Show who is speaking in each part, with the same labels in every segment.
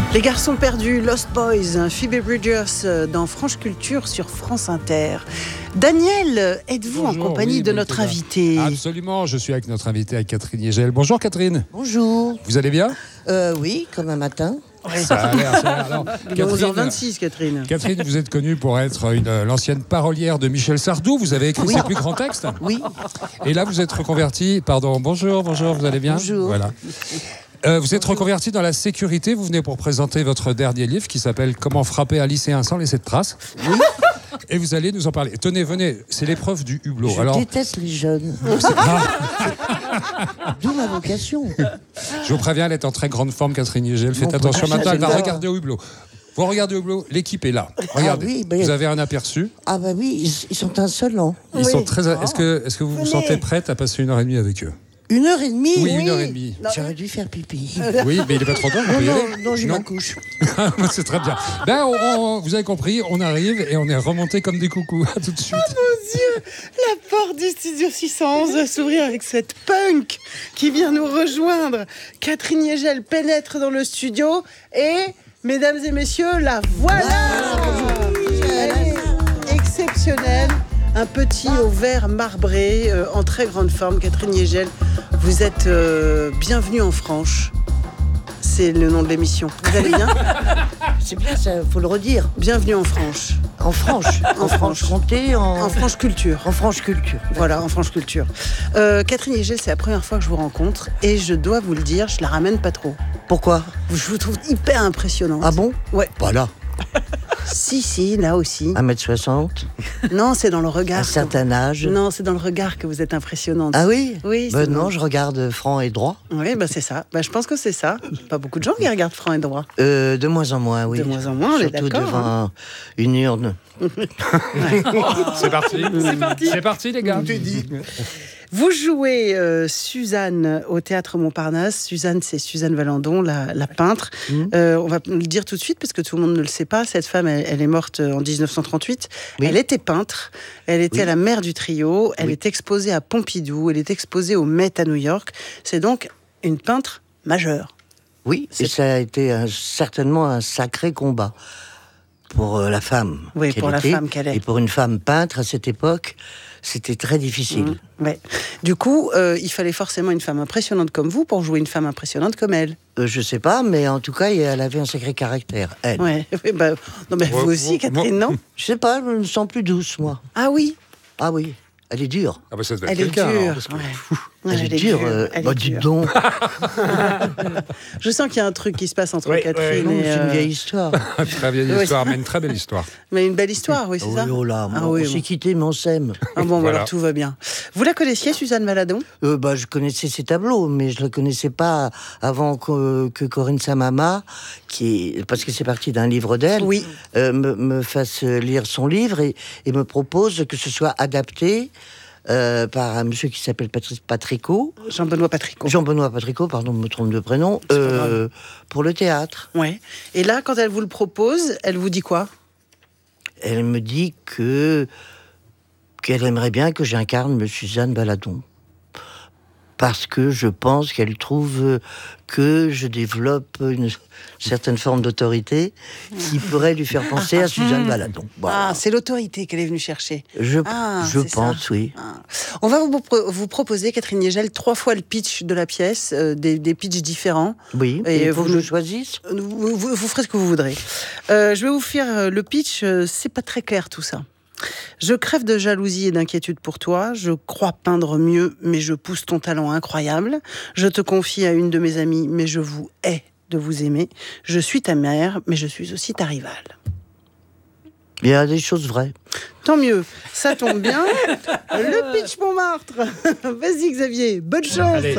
Speaker 1: Les garçons perdus, Lost Boys, Phoebe Bridgers dans France Culture sur France Inter. Daniel, êtes-vous en compagnie de notre invité ?
Speaker 2: Absolument, je suis avec notre invité, avec Catherine Yegel. Bonjour Catherine.
Speaker 3: Bonjour.
Speaker 2: Vous allez bien ?
Speaker 3: Oui, comme un matin.
Speaker 2: Ça a l'air. Alors,
Speaker 1: il est 11h26, Catherine.
Speaker 2: Catherine, vous êtes connue pour être l'ancienne parolière de Michel Sardou. Vous avez écrit ses plus grands textes.
Speaker 3: Oui.
Speaker 2: Et là, vous êtes reconvertie. Pardon, bonjour, vous allez bien ?
Speaker 3: Bonjour.
Speaker 2: Voilà. Vous êtes reconverti dans la sécurité. Vous venez pour présenter votre dernier livre qui s'appelle « Comment frapper un lycéen sans laisser de traces ». Oui. Et vous allez nous en parler. Tenez, venez, c'est l'épreuve du hublot.
Speaker 3: Je déteste les jeunes. D'où ma vocation.
Speaker 2: Je vous préviens, elle est en très grande forme, Catherine Yegel. Faites attention, maintenant elle va regarder au hublot. Vous regardez au hublot, l'équipe est là. Regardez, vous avez un aperçu.
Speaker 3: Ah bah oui, ils sont insolents.
Speaker 2: Ils sont très. Est-ce que vous vous sentez prête à passer 1h30 avec eux ?
Speaker 3: 1h30
Speaker 2: Oui, 1h30.
Speaker 3: J'aurais dû faire pipi.
Speaker 2: Oui, mais il n'est pas trop tard, vous pouvez y aller.
Speaker 3: Non, j'ai ma couche.
Speaker 2: C'est très bien. Ben, vous avez compris, on arrive et on est remonté comme des coucous. À tout de suite.
Speaker 1: Oh mon Dieu, la porte du studio 611 va s'ouvrir avec cette punk qui vient nous rejoindre. Catherine Yegel pénètre dans le studio et, mesdames et messieurs, la voilà. Elle est exceptionnelle. Un petit au vert marbré, en très grande forme. Catherine Yegel, vous êtes bienvenue en Franche. C'est le nom de l'émission. Vous allez bien ?
Speaker 3: C'est bien, ça, faut le redire.
Speaker 1: Bienvenue en Franche.
Speaker 3: En Franche. En Franche-Comté.
Speaker 1: En Franche Culture.
Speaker 3: En Franche Culture.
Speaker 1: Voilà, en Franche Culture. Catherine Yegel, c'est la première fois que je vous rencontre. Et je dois vous le dire, je la ramène pas trop.
Speaker 3: Pourquoi ?
Speaker 1: Je vous trouve hyper impressionnante.
Speaker 3: Ah bon ?
Speaker 1: Ouais.
Speaker 3: Voilà.
Speaker 1: Si, là aussi.
Speaker 3: 1m60.
Speaker 1: Non, c'est dans le regard.
Speaker 3: Un certain âge.
Speaker 1: Non, c'est dans le regard que vous êtes impressionnante.
Speaker 3: Ah oui ?
Speaker 1: Oui.
Speaker 3: Non, je regarde franc et droit.
Speaker 1: Oui, c'est ça. Je pense que c'est ça. Pas beaucoup de gens qui regardent franc et droit.
Speaker 3: De moins en moins, oui.
Speaker 1: De moins en moins, on est
Speaker 3: Surtout
Speaker 1: d'accord.
Speaker 3: devant une urne.
Speaker 2: C'est parti, les gars.
Speaker 3: Tout est dit.
Speaker 1: Vous jouez Suzanne au Théâtre Montparnasse. Suzanne, c'est Suzanne Valandon, la peintre. On va le dire tout de suite parce que tout le monde ne le sait pas. Cette femme, elle est morte en 1938. Oui. Elle était peintre. Elle était la mère du trio. Elle est exposée à Pompidou. Elle est exposée au Met à New York. C'est donc une peintre majeure.
Speaker 3: Oui, et ça a été certainement un sacré combat pour la femme.
Speaker 1: Oui, pour la femme qu'elle est.
Speaker 3: Et pour une femme peintre à cette époque, c'était très difficile.
Speaker 1: Ouais. Du coup, il fallait forcément une femme impressionnante comme vous pour jouer une femme impressionnante comme elle.
Speaker 3: Je sais pas, mais en tout cas, elle avait un sacré caractère, elle.
Speaker 1: Ouais. Non, mais vous aussi, Catherine, non ?
Speaker 3: Je sais pas, je me sens plus douce, moi.
Speaker 1: Ah oui ?
Speaker 3: Ah oui, elle est dure.
Speaker 2: Ah bah ça devait être
Speaker 1: Elle est dure.
Speaker 3: Elle est dure. Dis donc.
Speaker 1: Je sens qu'il y a un truc qui se passe entre Catherine et...
Speaker 3: C'est une vieille histoire.
Speaker 2: Très vieille histoire, mais une très belle histoire.
Speaker 1: Mais une belle histoire, oui, c'est ça.
Speaker 3: Oh là, on s'est quitté, mais on s'aime.
Speaker 1: Ah bon, voilà. Alors tout va bien. Vous la connaissiez, Suzanne Valadon ?
Speaker 3: Je connaissais ses tableaux, mais je la connaissais pas avant que Corinne Samama, parce que c'est parti d'un livre d'elle, me fasse lire son livre et me propose que ce soit adapté par un monsieur qui s'appelle Patricot.
Speaker 1: Jean-Benoît Patricot.
Speaker 3: Jean-Benoît Patricot, pardon, je me trompe de prénom, pour le théâtre.
Speaker 1: Ouais. Et là, quand elle vous le propose, elle vous dit quoi ?
Speaker 3: Elle me dit qu'elle aimerait bien que j'incarne Suzanne Valadon. Parce que je pense qu'elle trouve que je développe une certaine forme d'autorité qui pourrait lui faire penser à Suzanne Valadon. Voilà.
Speaker 1: Ah, c'est l'autorité qu'elle est venue chercher.
Speaker 3: Je pense, ça. Oui.
Speaker 1: Ah. On va vous proposer, Catherine Yegel, 3 fois le pitch de la pièce, des pitchs différents.
Speaker 3: Oui, et il faut que je choisisse.
Speaker 1: Vous ferez ce que vous voudrez. Je vais vous faire le pitch, c'est pas très clair tout ça. Je crève de jalousie et d'inquiétude pour toi. Je crois peindre mieux, mais je pousse ton talent incroyable. Je te confie à une de mes amies, mais je vous hais de vous aimer. Je suis ta mère, mais je suis aussi ta rivale.
Speaker 3: Il y a des choses vraies.
Speaker 1: Tant mieux, ça tombe bien. Le pitch Montmartre. Vas-y Xavier, bonne chance.
Speaker 4: Allez.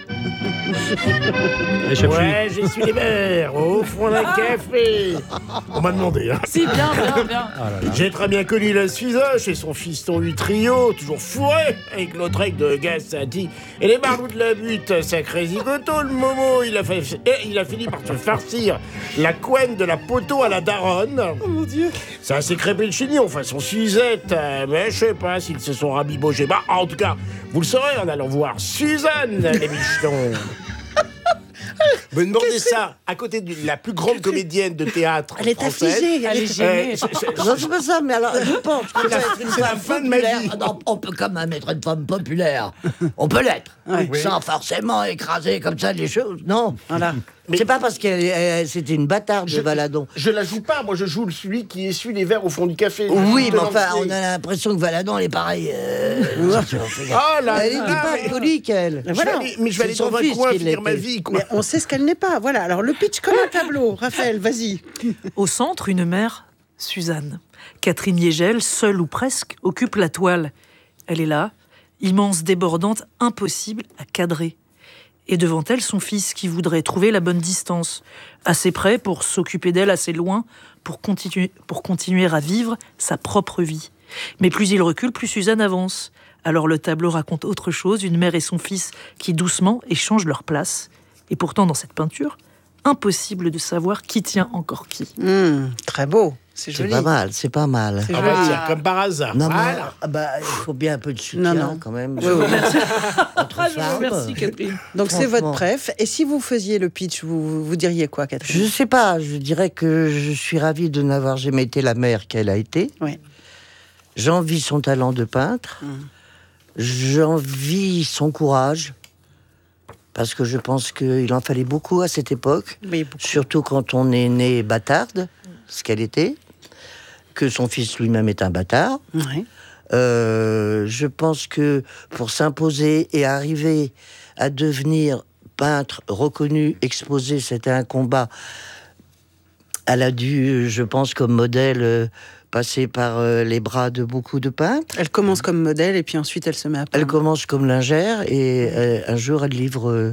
Speaker 4: Ouais, j'ai su les verres au fond d'un café. On m'a demandé, hein.
Speaker 5: Si, bien.
Speaker 4: J'ai très bien connu la Suzoche et son fiston du trio, toujours fourré avec Lautrec de Gassati et les barbous de la butte, sacré zigoto, le Momo, il a fini par se farcir la couenne de la poteau à la daronne.
Speaker 1: Oh mon Dieu.
Speaker 4: Ça a crêpé le chignon façon Suzette, mais je sais pas s'ils se sont rabibogés. En tout cas, vous le saurez en allant voir Suzanne, les michetons. Vous me demandez ça à côté de la plus grande comédienne de théâtre
Speaker 1: Elle est
Speaker 4: française.
Speaker 1: affligée.
Speaker 5: Elle est gênée.
Speaker 3: Non, c'est pas ça, mais alors, je pense que
Speaker 4: C'est la-
Speaker 3: être une
Speaker 4: c'est la
Speaker 3: femme
Speaker 4: fin de ma
Speaker 3: populaire.
Speaker 4: vie.
Speaker 3: Ah non, on peut quand même être une femme populaire. On peut l'être. Sans forcément écraser comme ça les choses. Non.
Speaker 1: Voilà.
Speaker 3: C'est pas parce qu'elle c'était une bâtarde de Valadon.
Speaker 4: Je la joue pas, moi je joue celui qui essuie les verres au fond du café.
Speaker 3: Oui, mais
Speaker 4: Je
Speaker 3: enfin,
Speaker 4: joue
Speaker 3: on a l'impression que Valadon, elle est pareille.
Speaker 4: Ah là
Speaker 3: Elle n'était
Speaker 4: là,
Speaker 3: pas
Speaker 4: mais-
Speaker 3: alcoolique, elle.
Speaker 4: Je vais aller- mais je vais aller
Speaker 3: C'est son
Speaker 4: dans un
Speaker 3: fils
Speaker 4: coin
Speaker 3: qui
Speaker 4: finir ma
Speaker 3: l'était.
Speaker 4: vie, quoi.
Speaker 1: Mais on sait ce qu'elle n'est pas. Voilà. Alors le pitch comme un tableau. Raphaël, vas-y.
Speaker 5: Au centre, une mère, Suzanne. Catherine Liégel, seule ou presque, occupe la toile. Elle est là, immense, débordante, impossible à cadrer. Et devant elle, son fils qui voudrait trouver la bonne distance, assez près pour s'occuper d'elle, assez loin pour continuer à vivre sa propre vie. Mais plus il recule, plus Suzanne avance. Alors le tableau raconte autre chose, une mère et son fils qui doucement échangent leur place. Et pourtant, dans cette peinture, impossible de savoir qui tient encore qui.
Speaker 1: Très beau. C'est
Speaker 3: C'est
Speaker 1: joli.
Speaker 3: pas mal, c'est pas mal.
Speaker 1: C'est
Speaker 4: Ah
Speaker 1: joli.
Speaker 4: bah tiens, comme par hasard.
Speaker 3: Non, mais
Speaker 4: Voilà.
Speaker 3: il faut bien un peu de soutien
Speaker 1: Non.
Speaker 3: quand même.
Speaker 1: Oui, oui.
Speaker 3: Entre femmes.
Speaker 5: Merci Catherine.
Speaker 1: Donc c'est votre
Speaker 3: Franchement.
Speaker 1: préf. Et si vous faisiez le pitch, vous diriez quoi, Catherine?
Speaker 3: Je sais pas, je dirais que je suis ravi de n'avoir jamais été la mère qu'elle a été.
Speaker 1: Oui.
Speaker 3: J'envie son talent de peintre. J'envie son courage. Parce que je pense qu'il en fallait beaucoup à cette époque.
Speaker 1: Oui, beaucoup.
Speaker 3: Surtout quand on est né bâtarde, ce qu'elle était. Que son fils lui-même est un bâtard.
Speaker 1: Oui.
Speaker 3: Je pense que pour s'imposer et arriver à devenir peintre reconnu, exposé, c'était un combat. Elle a dû, je pense, comme modèle, passer par les bras de beaucoup de peintres.
Speaker 1: Elle commence comme modèle et puis ensuite elle se met à
Speaker 3: Elle
Speaker 1: peindre.
Speaker 3: commence comme lingère et un jour elle livre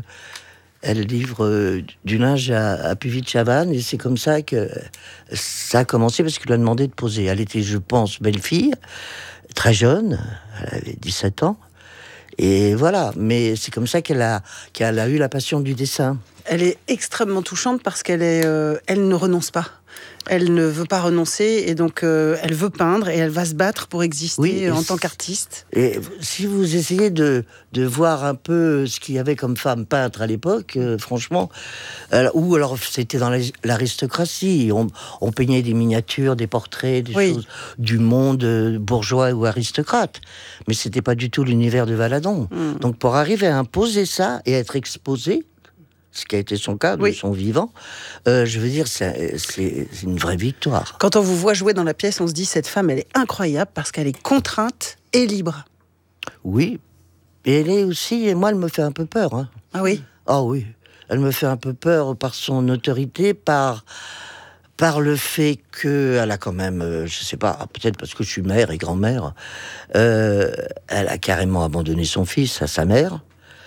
Speaker 3: du linge à Puvis de Chavannes et c'est comme ça que ça a commencé parce qu'il lui a demandé de poser. Elle était, je pense, belle fille, très jeune, elle avait 17 ans. Et voilà, mais c'est comme ça qu'elle a eu la passion du dessin.
Speaker 1: Elle est extrêmement touchante parce qu'elle elle ne renonce pas. Elle ne veut pas renoncer et donc elle veut peindre et elle va se battre pour exister
Speaker 3: Oui,
Speaker 1: en tant qu'artiste.
Speaker 3: Et si vous essayez de voir un peu ce qu'il y avait comme femme peintre à l'époque, franchement, ou alors c'était dans l'aristocratie, on peignait des miniatures, des portraits, des
Speaker 1: Oui.
Speaker 3: choses du monde bourgeois ou aristocrate, mais c'était pas du tout l'univers de Valadon. Donc pour arriver à imposer ça et être exposé, ce qui a été son cas, de
Speaker 1: Oui.
Speaker 3: son vivant, je veux dire, c'est une vraie victoire.
Speaker 1: Quand on vous voit jouer dans la pièce, on se dit cette femme, elle est incroyable parce qu'elle est contrainte et libre.
Speaker 3: Oui, et elle est aussi, et moi, elle me fait un peu peur, hein.
Speaker 1: Ah oui.
Speaker 3: Ah oui, elle me fait un peu peur par son autorité, par le fait qu'elle a quand même, je sais pas, peut-être parce que je suis mère et grand-mère, elle a carrément abandonné son fils à sa mère.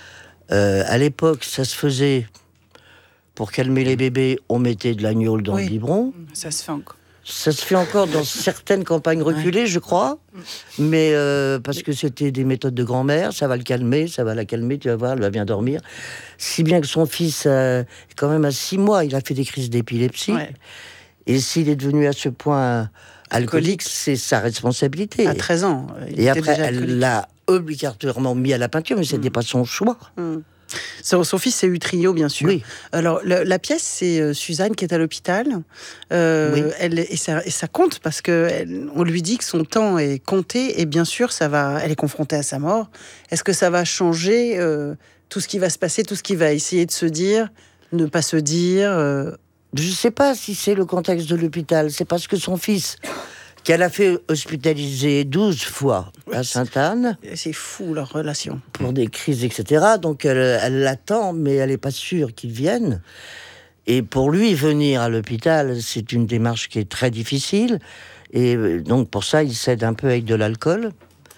Speaker 3: À l'époque, ça se faisait pour calmer les bébés, on mettait de l'agneau dans
Speaker 1: Oui.
Speaker 3: le biberon.
Speaker 1: Ça se fait encore.
Speaker 3: Ça se fait encore dans certaines campagnes reculées, je crois, mais parce que c'était des méthodes de grand-mère, ça va le calmer, ça va la calmer, tu vas voir, elle va bien dormir. Si bien que son fils, quand même à 6 mois, il a fait des crises d'épilepsie,
Speaker 1: Ouais.
Speaker 3: et s'il est devenu à ce point alcoolique, c'est sa responsabilité.
Speaker 1: À 13 ans. il
Speaker 3: Et
Speaker 1: était
Speaker 3: après,
Speaker 1: déjà
Speaker 3: elle
Speaker 1: alcoolique.
Speaker 3: l'a obligatoirement mis à la peinture, mais c'était pas son choix.
Speaker 1: Son fils, c'est Utrio, bien sûr.
Speaker 3: Oui.
Speaker 1: Alors, la pièce, c'est Suzanne qui est à l'hôpital.
Speaker 3: Oui.
Speaker 1: Et ça compte parce on lui dit que son temps est compté et bien sûr, elle est confrontée à sa mort. Est-ce que ça va changer tout ce qui va se passer, tout ce qui va essayer de se dire, ne pas se dire
Speaker 3: Je sais pas si c'est le contexte de l'hôpital, c'est parce que son fils, qu'elle a fait hospitaliser 12 fois à Sainte-Anne,
Speaker 1: C'est fou, leur relation.
Speaker 3: pour des crises, etc. Donc elle l'attend, mais elle n'est pas sûre qu'il vienne. Et pour lui, venir à l'hôpital, c'est une démarche qui est très difficile. Et donc pour ça, il cède un peu avec de l'alcool,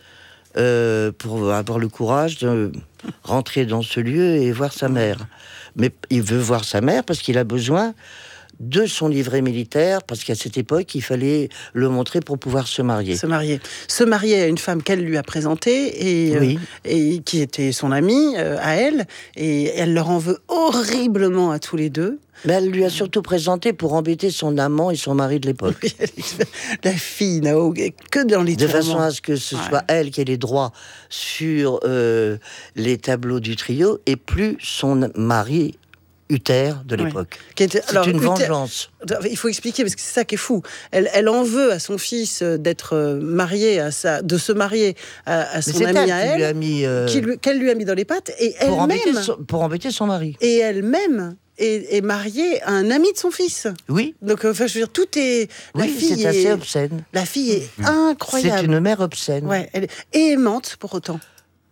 Speaker 3: pour avoir le courage de rentrer dans ce lieu et voir sa mère. Mais il veut voir sa mère parce qu'il a besoin de son livret militaire, parce qu'à cette époque, il fallait le montrer pour pouvoir se marier.
Speaker 1: Se marier à une femme qu'elle lui a présentée
Speaker 3: Oui.
Speaker 1: et qui était son amie à elle. Et elle leur en veut horriblement à tous les deux.
Speaker 3: Mais elle lui a surtout présenté pour embêter son amant et son mari de l'époque.
Speaker 1: La fille n'a que dans les
Speaker 3: De
Speaker 1: tourments.
Speaker 3: façon à ce que ce soit elle qui ait les droits sur les tableaux du trio et plus son mari Uther de l'époque. C'est une vengeance.
Speaker 1: Il faut expliquer, parce que c'est ça qui est fou. Elle en veut à son fils d'être marié, de se marier à son amie à elle, qu'elle lui a mis dans les pattes, et elle-même...
Speaker 3: Pour embêter son mari.
Speaker 1: Et elle-même est mariée à un ami de son fils.
Speaker 3: Oui.
Speaker 1: Donc, je veux dire, tout est...
Speaker 3: C'est assez obscène.
Speaker 1: La fille est incroyable.
Speaker 3: C'est une mère obscène.
Speaker 1: Ouais, et aimante, pour autant.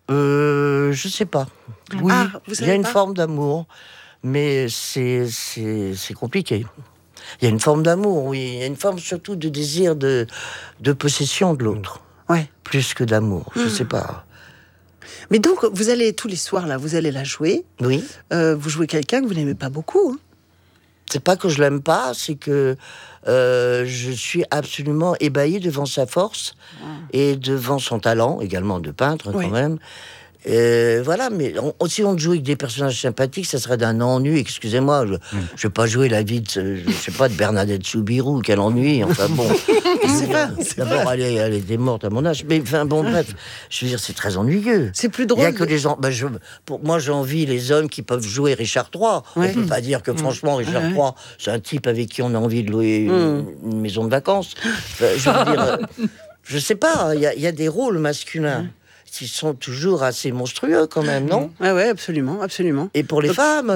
Speaker 3: Je sais pas. Oui, il y a une forme d'amour, mais c'est compliqué. Il y a une forme d'amour, oui. Il y a une forme surtout de désir de possession de l'autre.
Speaker 1: Ouais.
Speaker 3: Plus que d'amour, je sais pas.
Speaker 1: Mais donc, vous allez tous les soirs, là, vous allez la jouer.
Speaker 3: Oui.
Speaker 1: Vous jouez quelqu'un que vous n'aimez pas beaucoup. Hein.
Speaker 3: C'est pas que je l'aime pas, c'est que je suis absolument ébahi devant sa force et devant son talent, également de peintre quand même. Voilà, mais si on joue avec des personnages sympathiques, ça serait d'un ennui. Excusez-moi, je vais pas jouer la vie de, je sais pas, de Bernadette Soubirous, quel ennui. Enfin bon, d'abord elle était morte à mon âge, mais enfin bon bref, je veux dire c'est très ennuyeux.
Speaker 1: C'est plus drôle.
Speaker 3: Il y a que les gens. Pour moi, j'envie les hommes qui peuvent jouer Richard III. On peut pas dire que franchement Richard III, c'est un type avec qui on a envie de louer une maison de vacances. Enfin, je veux dire, je sais pas. Il y a des rôles masculins. Qui sont toujours assez monstrueux quand même, non ?
Speaker 1: Ouais, absolument, absolument.
Speaker 3: Et pour les femmes,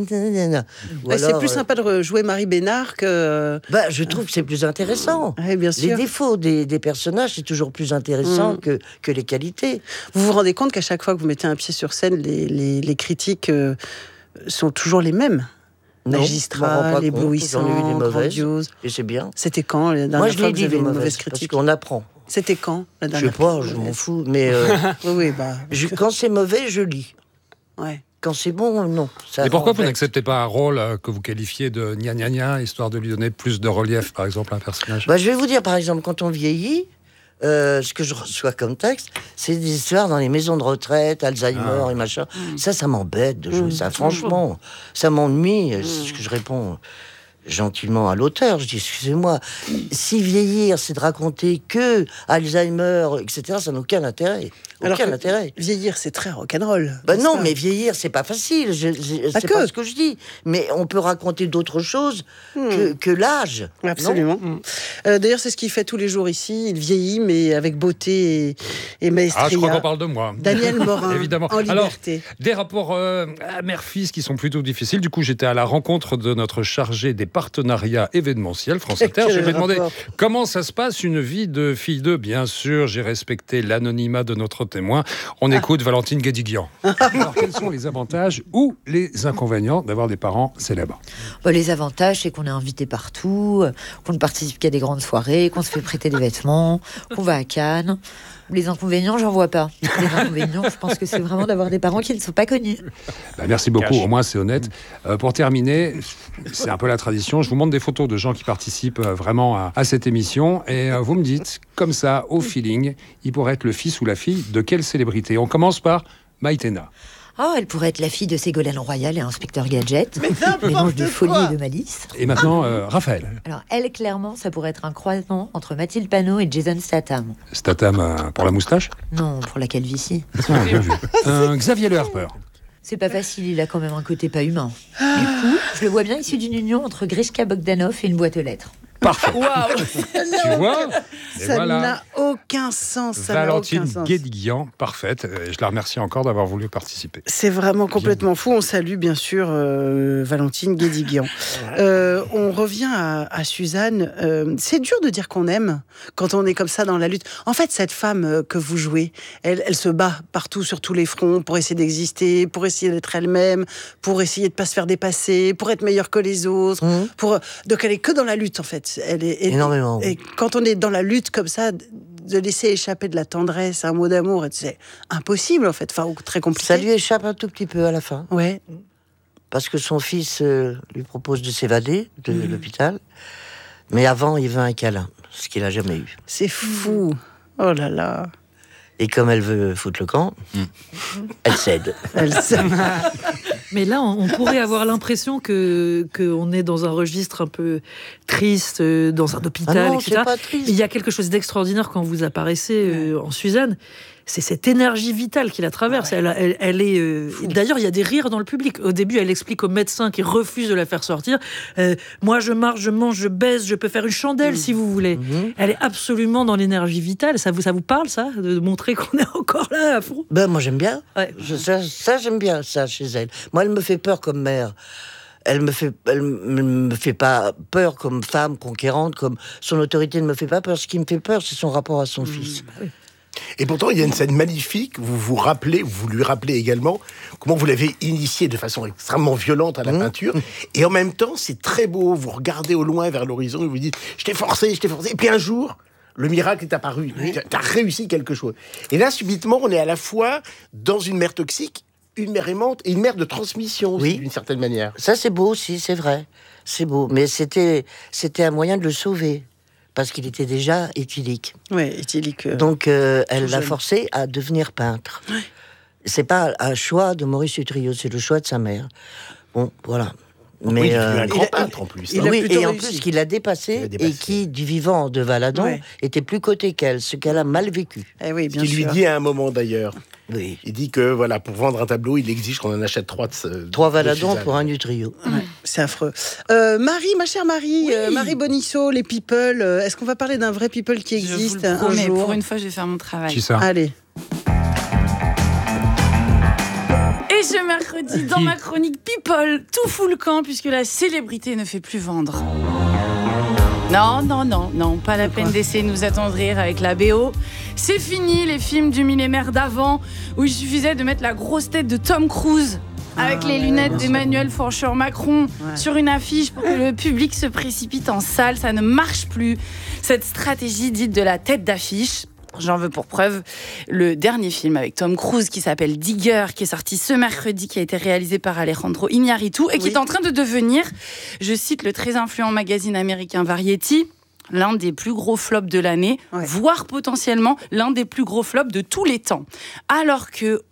Speaker 1: c'est plus sympa de jouer Marie Bénard que...
Speaker 3: je trouve que c'est plus intéressant.
Speaker 1: Ouais, bien sûr.
Speaker 3: Les défauts des personnages, c'est toujours plus intéressant que les qualités.
Speaker 1: Vous vous rendez compte qu'à chaque fois que vous mettez un pied sur scène, les critiques sont toujours les mêmes ? Magistrats, éblouissants, grandioses.
Speaker 3: Et c'est bien.
Speaker 1: C'était quand la dernière fois que vous avez une mauvaise critique ?
Speaker 3: Parce qu'on apprend.
Speaker 1: C'était quand la dernière fois ?
Speaker 3: Je sais pas, je m'en fous, mais quand c'est mauvais, je lis.
Speaker 1: Ouais.
Speaker 3: Quand c'est bon, non.
Speaker 2: Et pourquoi vous n'acceptez pas un rôle que vous qualifiez de gna gna gna, histoire de lui donner plus de relief, par exemple, à un personnage ?
Speaker 3: Je vais vous dire, par exemple, quand on vieillit, ce que je reçois comme texte, c'est des histoires dans les maisons de retraite, Alzheimer et machin. Ça m'embête de jouer ça. Franchement, ça m'ennuie. C'est ce que je réponds gentiment à l'auteur. Je dis, excusez-moi, si vieillir, c'est de raconter que Alzheimer, etc., ça n'a aucun intérêt. Aucun intérêt.
Speaker 1: Vieillir, c'est très rock'n'roll.
Speaker 3: Non, mais vieillir, c'est pas facile. C'est pas ce que je dis. Mais on peut raconter d'autres choses que l'âge.
Speaker 1: Absolument. D'ailleurs, c'est ce qu'il fait tous les jours ici. Il vieillit, mais avec beauté et maestria.
Speaker 2: Je crois qu'on parle de moi.
Speaker 1: Daniel Morin,
Speaker 2: évidemment.
Speaker 1: en liberté.
Speaker 2: Alors, des rapports mère-fils qui sont plutôt difficiles. Du coup, j'étais à la rencontre de notre chargé des partenariats événementiels, France Inter. Je lui ai demandé comment ça se passe une vie de fille d'eux. Bien sûr, j'ai respecté l'anonymat de notre témoin. On écoute Valentine Guédiguian. Alors, quels sont les avantages ou les inconvénients d'avoir des parents célèbres ?
Speaker 6: Les avantages, c'est qu'on est invité partout, qu'on ne participe qu'à des grandes soirées, qu'on se fait prêter des vêtements, qu'on va à Cannes. Les inconvénients, j'en vois pas. Les inconvénients, je pense que c'est vraiment d'avoir des parents qui ne sont pas connus.
Speaker 2: Merci beaucoup, au moins c'est honnête. Pour terminer, c'est un peu la tradition, je vous montre des photos de gens qui participent vraiment à cette émission et vous me dites, comme ça, au feeling, il pourrait être le fils ou la fille de quelle célébrité ? On commence par Maïtena.
Speaker 6: Elle pourrait être la fille de Ségolène Royal et Inspecteur Gadget. Mélange de folie et de malice.
Speaker 2: Et maintenant, Raphaël.
Speaker 6: Alors, elle, clairement, ça pourrait être un croisement entre Mathilde Panot et Jason Statham.
Speaker 2: Statham pour la moustache ?
Speaker 6: Non, pour la calvitie.
Speaker 2: Bien vu. Xavier Le Harper.
Speaker 6: C'est pas facile, il a quand même un côté pas humain. Du coup, je le vois bien issu d'une union entre Grishka Bogdanov et une boîte aux lettres.
Speaker 2: Parfait.
Speaker 1: Waouh.
Speaker 2: Tu vois ?
Speaker 1: Ça n'a aucun sens.
Speaker 2: Valentine Guédiguian, parfaite. Je la remercie encore d'avoir voulu participer.
Speaker 1: C'est vraiment complètement fou. On salue bien sûr Valentine Guédiguian. On revient à Suzanne. C'est dur de dire qu'on aime quand on est comme ça dans la lutte. En fait, cette femme que vous jouez, elle se bat partout sur tous les fronts pour essayer d'exister, pour essayer d'être elle-même, pour essayer de pas se faire dépasser, pour être meilleure que les autres. Donc elle est que dans la lutte en fait.
Speaker 3: Énormément.
Speaker 1: Et quand on est dans la lutte comme ça, de laisser échapper de la tendresse, un mot d'amour, c'est impossible en fait, enfin très compliqué.
Speaker 3: Ça lui échappe un tout petit peu à la fin.
Speaker 1: Ouais.
Speaker 3: Parce que son fils lui propose de s'évader de l'hôpital, mais avant il veut un câlin, ce qu'il n'a jamais eu.
Speaker 1: C'est fou. Oh là là.
Speaker 3: Et comme elle veut foutre le camp, elle cède.
Speaker 5: Mais là, on pourrait avoir l'impression qu'on est dans un registre un peu triste, dans un hôpital, etc.
Speaker 3: C'est pas triste.
Speaker 5: Il y a quelque chose d'extraordinaire quand vous apparaissez en Suzanne. c'est cette énergie vitale qui la traverse. Elle est. D'ailleurs, il y a des rires dans le public. Au début, elle explique au médecin qui refuse de la faire sortir. Moi, je marche, je mange, je baise, je peux faire une chandelle si vous voulez. Elle est absolument dans l'énergie vitale. Ça vous parle, ça, de montrer qu'on est encore là à fond?
Speaker 3: Ben moi, j'aime bien.
Speaker 5: Ouais.
Speaker 3: Ça, j'aime bien ça chez elle. Moi, elle me fait peur comme mère. Elle me fait pas peur comme femme conquérante, comme son autorité ne me fait pas peur. Ce qui me fait peur, c'est son rapport à son fils.
Speaker 4: Et pourtant, il y a une scène magnifique, vous lui rappelez également comment vous l'avez initié de façon extrêmement violente à la peinture. Et en même temps, c'est très beau. Vous regardez au loin vers l'horizon et vous dites « je t'ai forcé. Et puis un jour, le miracle est apparu. T'as réussi quelque chose. » Et là, subitement, on est à la fois dans une mère toxique, une mère aimante et une mère de transmission aussi, d'une certaine manière.
Speaker 3: Ça, c'est beau aussi, c'est vrai. C'est beau. Mais c'était un moyen de le sauver. Parce qu'il était déjà éthylique.
Speaker 1: Oui, éthylique.
Speaker 3: Donc, elle l'a forcé à devenir peintre. Ouais. C'est pas un choix de Maurice Utrillo, c'est le choix de sa mère. Bon, voilà.
Speaker 4: Mais il est un grand peintre en plus.
Speaker 3: Oui, et en plus qu'il a dépassé et qui, du vivant de Valadon, était plus coté qu'elle, ce qu'elle a mal vécu.
Speaker 1: Eh oui, bien
Speaker 4: sûr. Il lui dit à un moment d'ailleurs.
Speaker 3: Oui.
Speaker 4: Il dit que voilà, pour vendre un tableau, il exige qu'on en achète 3
Speaker 3: Valadon pour un Utrillo.
Speaker 1: Ouais, c'est affreux. Marie, ma chère Marie, Marie Bonisso, les people. Est-ce qu'on va parler d'un vrai people qui existe un jour?
Speaker 7: Pour une fois, je vais faire mon travail.
Speaker 2: Qui ça?
Speaker 1: Allez.
Speaker 7: Et ce mercredi, dans ma chronique People, tout fout le camp puisque la célébrité ne fait plus vendre. Non, pas la peine d'essayer de nous attendrir avec la BO. C'est fini les films du millénaire d'avant où il suffisait de mettre la grosse tête de Tom Cruise avec les lunettes d'Emmanuel Macron sur une affiche pour que le public se précipite en salle. Ça ne marche plus. Cette stratégie dite de la tête d'affiche. J'en veux pour preuve le dernier film avec Tom Cruise qui s'appelle Digger, qui est sorti ce mercredi, qui a été réalisé par Alejandro Iñárritu et qui est en train de devenir, je cite le très influent magazine américain Variety, l'un des plus gros flops de l'année, voire potentiellement l'un des plus gros flops de tous les temps. Alors que,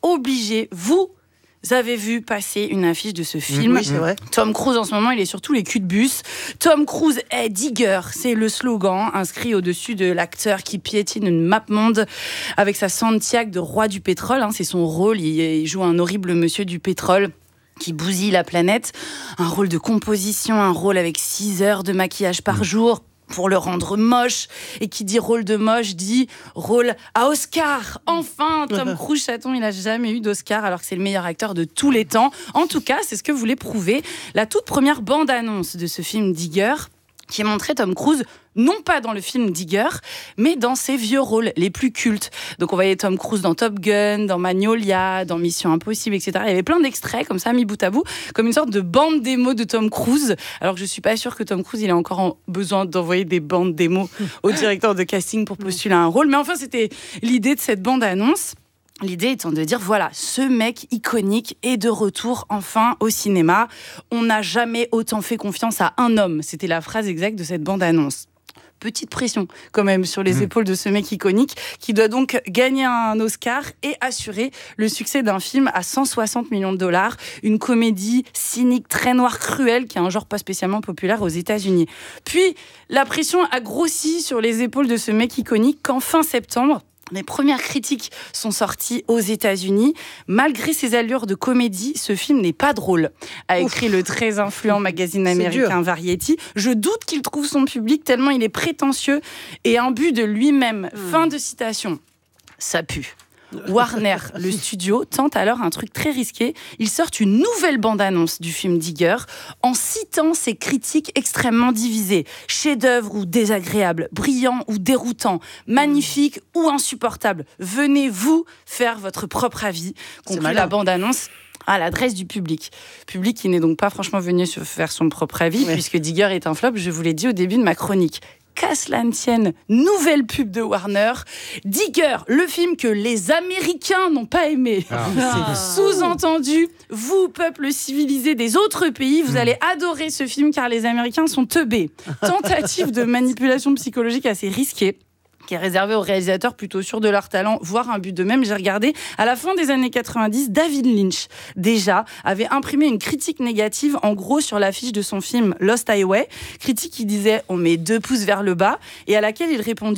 Speaker 7: vous avez vu passer une affiche de ce film.
Speaker 1: Oui, c'est vrai.
Speaker 7: Tom Cruise, en ce moment, il est sur tous les culs de bus. Tom Cruise est Digger. C'est le slogan inscrit au-dessus de l'acteur qui piétine une map-monde avec sa Santiago de roi du pétrole. C'est son rôle. Il joue un horrible monsieur du pétrole qui bousille la planète. Un rôle de composition, un rôle avec 6 heures de maquillage par jour pour le rendre moche. Et qui dit rôle de moche dit rôle à Oscar. Enfin, Tom Cruise, chaton, il n'a jamais eu d'Oscar alors que c'est le meilleur acteur de tous les temps. En tout cas, c'est ce que voulait prouver la toute première bande-annonce de ce film Digger, qui montrait Tom Cruise non pas dans le film Digger, mais dans ses vieux rôles les plus cultes. Donc on voyait Tom Cruise dans Top Gun, dans Magnolia, dans Mission Impossible, etc. Il y avait plein d'extraits comme ça, mis bout à bout, comme une sorte de bande démo de Tom Cruise. Alors que je suis pas sûre que Tom Cruise, il a encore besoin d'envoyer des bandes démo au directeur de casting pour postuler à un rôle. Mais enfin, c'était l'idée de cette bande-annonce. L'idée étant de dire, voilà, ce mec iconique est de retour enfin au cinéma. On n'a jamais autant fait confiance à un homme. C'était la phrase exacte de cette bande-annonce. Petite pression quand même sur les épaules de ce mec iconique qui doit donc gagner un Oscar et assurer le succès d'un film à 160 millions de dollars, une comédie cynique, très noire, cruelle, qui est un genre pas spécialement populaire aux États-Unis. Puis la pression a grossi sur les épaules de ce mec iconique quand fin septembre, les premières critiques sont sorties aux États-Unis. Malgré ses allures de comédie, ce film n'est pas drôle, a écrit le très influent magazine américain Variety. Je doute qu'il trouve son public tellement il est prétentieux et imbu de lui-même. Fin de citation. Ça pue. Warner, le studio, tente alors un truc très risqué. Ils sortent une nouvelle bande-annonce du film Digger en citant ses critiques extrêmement divisées. Chef-d'œuvre ou désagréable, brillant ou déroutant, magnifique ou insupportable. Venez, vous, faire votre propre avis. Conclut la bande-annonce à l'adresse du public. Public qui n'est donc pas franchement venu se faire son propre avis, puisque Digger est un flop, je vous l'ai dit au début de ma chronique. Qu'à cela ne tienne, nouvelle pub de Warner. Digger, le film que les Américains n'ont pas aimé. Sous-entendu, vous, peuple civilisé des autres pays, vous allez adorer ce film car les Américains sont teubés. Tentative de manipulation psychologique assez risquée, qui est réservé aux réalisateurs plutôt sûrs de leur talent, voire un but d'eux-mêmes. J'ai regardé, à la fin des années 90, David Lynch, déjà, avait imprimé une critique négative, en gros, sur l'affiche de son film Lost Highway. Critique qui disait « On met 2 pouces vers le bas », et à laquelle il répondit «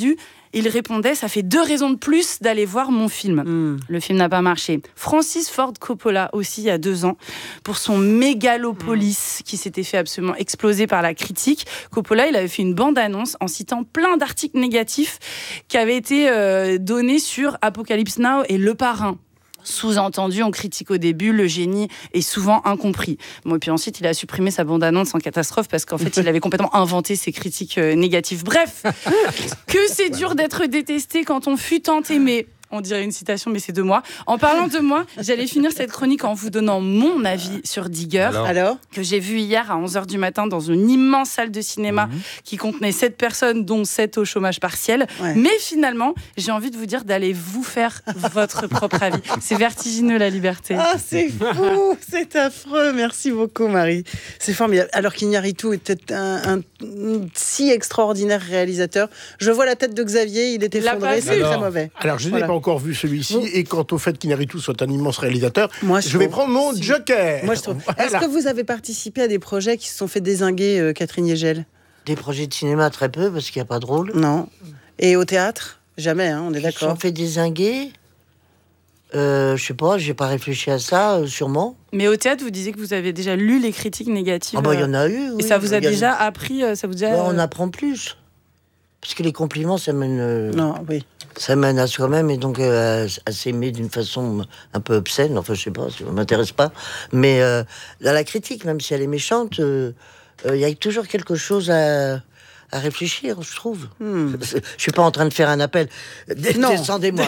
Speaker 7: il répondait « Ça fait 2 raisons de plus d'aller voir mon film. Le film n'a pas marché. Francis Ford Coppola aussi, il y a 2 ans, pour son Mégalopolis, qui s'était fait absolument exploser par la critique. Coppola, il avait fait une bande-annonce en citant plein d'articles négatifs qui avaient été donnés sur Apocalypse Now et Le Parrain. Sous-entendu, on critique au début, le génie est souvent incompris. Bon, et puis ensuite, il a supprimé sa bande-annonce en catastrophe parce qu'en fait, il avait complètement inventé ses critiques négatives. Bref, que c'est dur d'être détesté quand on fut tant aimé. On dirait une citation, mais c'est de moi. En parlant de moi, j'allais finir cette chronique en vous donnant mon avis sur Digger, que j'ai vu hier à 11h du matin dans une immense salle de cinéma qui contenait 7 personnes, dont 7 au chômage partiel. Ouais. Mais finalement, j'ai envie de vous dire d'aller vous faire votre propre avis. C'est vertigineux, la liberté.
Speaker 1: Ah, c'est fou, c'est affreux. Merci beaucoup, Marie. C'est formidable. Alors qu'Iñárritu était un si extraordinaire réalisateur. Je vois la tête de Xavier, il est effondré, c'est très mauvais.
Speaker 4: Alors, je n'ai pas encore vu celui-ci, et quant au fait qu'Iñárritu soit un immense réalisateur, je vais prendre mon joker.
Speaker 1: Moi, je trouve. Voilà. Est-ce que vous avez participé à des projets qui se sont fait dézinguer, Catherine Yegel ?
Speaker 3: Des projets de cinéma, très peu, parce qu'il n'y a pas de rôle.
Speaker 1: Non. Et au théâtre ? Jamais, hein, on est d'accord.
Speaker 3: Ils sont fait dézinguer. Je sais pas, j'ai pas réfléchi à ça, sûrement.
Speaker 7: Mais au théâtre, vous disiez que vous avez déjà lu les critiques négatives.
Speaker 3: Ah bah, il y en a eu, oui.
Speaker 7: Et ça vous a déjà appris, ça vous a...
Speaker 3: on apprend plus. Parce que les compliments, ça mène...
Speaker 1: Non, oui.
Speaker 3: Ça mène à soi-même, et donc à s'aimer d'une façon un peu obscène. Enfin, je sais pas, ça m'intéresse pas. Mais dans la critique, même si elle est méchante, il y a toujours quelque chose à réfléchir, je trouve. Je suis pas en train de faire un appel. Descendez-moi.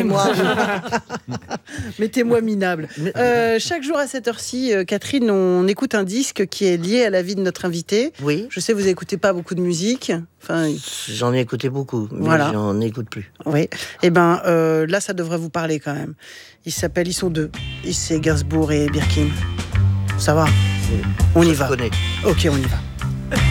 Speaker 1: Mettez-moi minable. Chaque jour à cette heure-ci, Catherine, on écoute un disque qui est lié à la vie de notre invité.
Speaker 3: Oui.
Speaker 1: Je sais, vous n'écoutez pas beaucoup de musique. Enfin,
Speaker 3: j'en ai écouté beaucoup, mais j'en écoute plus.
Speaker 1: Oui. Et là, ça devrait vous parler quand même. Ils sont 2. C'est Gainsbourg et Birkin. Ça va ?
Speaker 3: Oui.
Speaker 1: On y va.
Speaker 3: Je connais.
Speaker 1: Ok, on y va.